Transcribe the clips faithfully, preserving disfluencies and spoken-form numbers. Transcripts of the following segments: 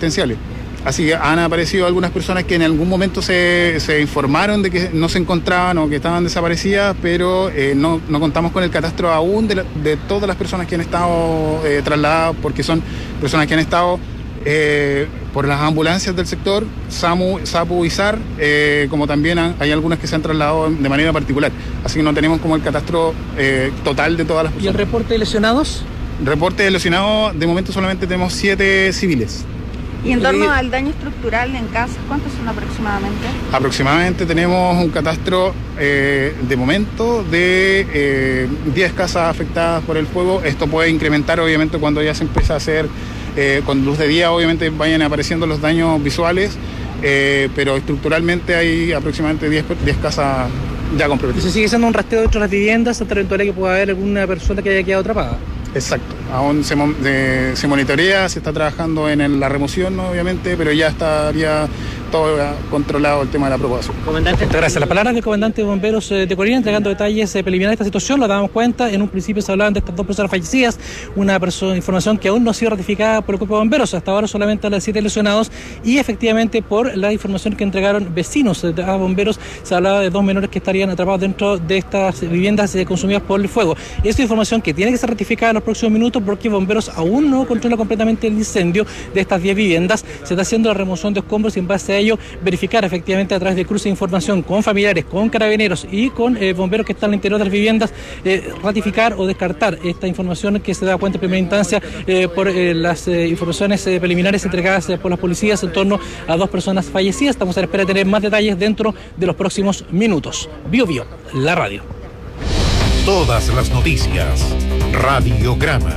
asistenciales. Así que han aparecido algunas personas que en algún momento se, se informaron de que no se encontraban o que estaban desaparecidas, pero eh, no, no contamos con el catastro aún de, la, de todas las personas que han estado eh, trasladadas, porque son personas que han estado eh, por las ambulancias del sector, SAMU, SAPU y SAR, eh, como también han, hay algunas que se han trasladado de manera particular. Así que no tenemos como el catastro eh, total de todas las personas. ¿Y el reporte de lesionados? Reporte de lesionados, de momento solamente tenemos siete civiles. Y en torno al daño estructural en casas, ¿cuántos son aproximadamente? Aproximadamente tenemos un catastro eh, de momento de eh, diez casas afectadas por el fuego. Esto puede incrementar obviamente cuando ya se empieza a hacer, eh, con luz de día obviamente vayan apareciendo los daños visuales, eh, pero estructuralmente hay aproximadamente diez casas ya comprometidas. ¿Y se sigue haciendo un rastreo dentro de las viviendas hasta eventualidad que pueda haber alguna persona que haya quedado atrapada? Exacto, aún se, eh, se monitorea, se está trabajando en el, la remoción, ¿no? Obviamente, pero ya estaría todo controlado el tema de la propagación. Comandante, muchas gracias. Las palabras del comandante de bomberos de Corinna entregando detalles eh, preliminares de esta situación, lo damos cuenta. En un principio se hablaban de estas dos personas fallecidas, una persona, información que aún no ha sido ratificada por el cuerpo de bomberos, hasta ahora solamente a las siete lesionados, y efectivamente por la información que entregaron vecinos de a bomberos se hablaba de dos menores que estarían atrapados dentro de estas viviendas eh, consumidas por el fuego. Esta información que tiene que ser ratificada en los próximos minutos porque bomberos aún no controla completamente el incendio de estas diez viviendas. Se está haciendo la remoción de escombros y en base a ello verificar efectivamente a través de cruce de información con familiares, con carabineros y con eh, bomberos que están al interior de las viviendas, eh, ratificar o descartar esta información que se da cuenta en primera instancia eh, por eh, las eh, informaciones eh, preliminares entregadas eh, por las policías en torno a dos personas fallecidas. Estamos a la espera de tener más detalles dentro de los próximos minutos. Bio Bio, la radio. Todas las noticias. Radiograma.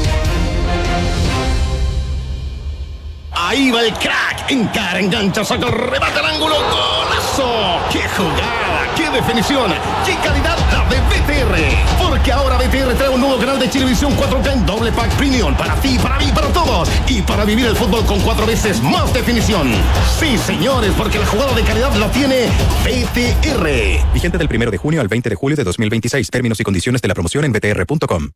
Ahí va el crack, encara, engancha, saca el remate al ángulo, ¡golazo! ¡Qué jugada! ¡Qué definición! ¡Qué calidad la de B T R! Porque ahora B T R trae un nuevo canal de Chilevisión cuatro K en doble pack premium para ti, para mí, para todos y para vivir el fútbol con cuatro veces más definición. Sí, señores, porque la jugada de calidad la tiene B T R. Vigente del primero de junio al veinte de julio de dos mil veintiséis. Términos y condiciones de la promoción en b t r punto com.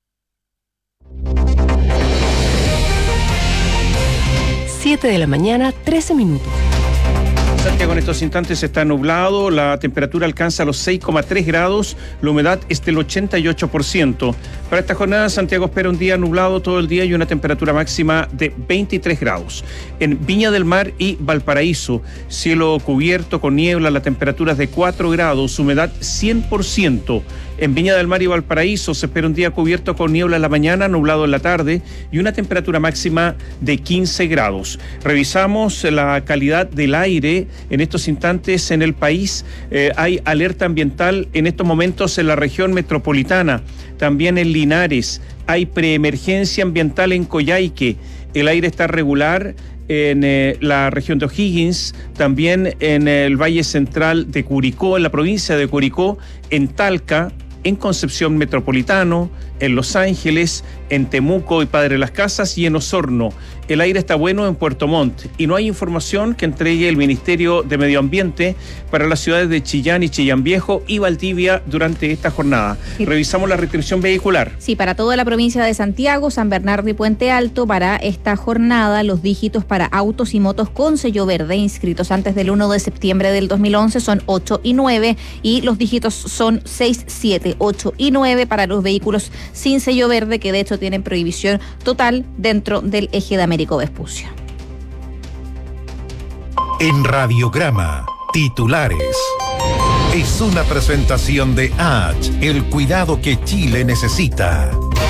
siete de la mañana, trece minutos. Santiago en estos instantes está nublado, la temperatura alcanza los seis coma tres grados, la humedad es del ochenta y ocho por ciento. Para esta jornada, Santiago espera un día nublado todo el día y una temperatura máxima de veintitrés grados. En Viña del Mar y Valparaíso, cielo cubierto con niebla, la temperatura es de cuatro grados, humedad cien por ciento. En Viña del Mar y Valparaíso se espera un día cubierto con niebla en la mañana, nublado en la tarde y una temperatura máxima de quince grados. Revisamos la calidad del aire en estos instantes en el país. Eh, hay alerta ambiental en estos momentos en la región metropolitana, también en Linares. Hay preemergencia ambiental en Coyhaique. El aire está regular en eh, la región de O'Higgins, también en el Valle Central de Curicó, en la provincia de Curicó, en Talca, en Concepción Metropolitano, en Los Ángeles, en Temuco y Padre Las Casas y en Osorno. El aire está bueno en Puerto Montt y no hay información que entregue el Ministerio de Medio Ambiente para las ciudades de Chillán y Chillán Viejo y Valdivia durante esta jornada. Sí. Revisamos la restricción vehicular. Sí, para toda la provincia de Santiago, San Bernardo y Puente Alto, para esta jornada, los dígitos para autos y motos con sello verde inscritos antes del primero de septiembre del dos mil once son ocho y nueve y los dígitos son seis, siete, ocho y nueve para los vehículos sin sello verde, que de hecho tienen prohibición total dentro del eje de Américo Vespucio. En Radiograma, titulares. Es una presentación de H, el cuidado que Chile necesita.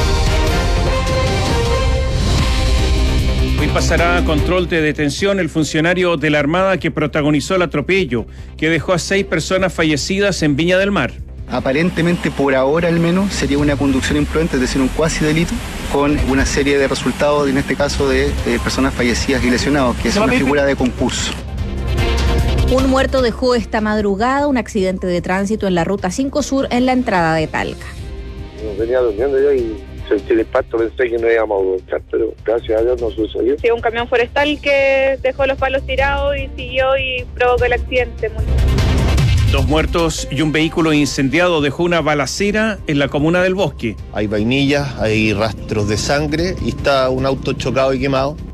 Hoy pasará a control de detención el funcionario de la Armada que protagonizó el atropello, que dejó a seis personas fallecidas en Viña del Mar. Aparentemente, por ahora al menos, sería una conducción imprudente, es decir, un cuasi delito, con una serie de resultados, en este caso de, de personas fallecidas y lesionados, que es una figura de concurso. Un muerto dejó esta madrugada un accidente de tránsito en la ruta cinco Sur en la entrada de Talca. Venía durmiendo yo y sentí el impacto, pensé que no íbamos a volcar, pero gracias a Dios no sucedió. Sí, un camión forestal que dejó los palos tirados y siguió y provocó el accidente. Dos muertos y un vehículo incendiado dejó una balacera en la comuna del Bosque. Hay vainillas, hay rastros de sangre y está un auto chocado y quemado.